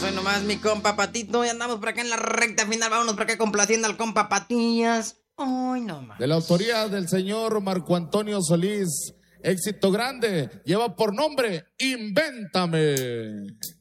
Hoy nomás mi compa Patito, y andamos por acá en la recta final, vámonos por acá complaciendo al compa Patillas. Hoy nomás. De la autoría del señor Marco Antonio Solís, éxito grande, lleva por nombre Invéntame.